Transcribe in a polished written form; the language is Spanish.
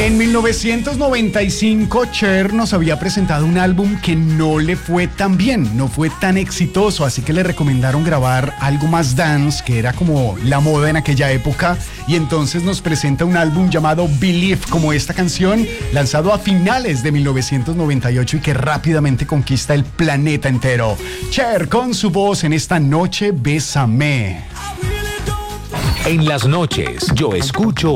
En 1995, Cher nos había presentado un álbum que no le fue tan bien, no fue tan exitoso, así que le recomendaron grabar algo más dance, que era como la moda en aquella época, y entonces nos presenta un álbum llamado Believe, como esta canción, lanzado a finales de 1998 y que rápidamente conquista el planeta entero. Cher con su voz en esta noche, Bésame. En las noches, yo escucho